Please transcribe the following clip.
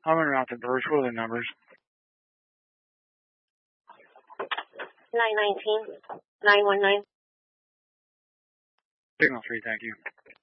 I'm in route to Bruce. What are the numbers? 919, 919. Signal 3, thank you.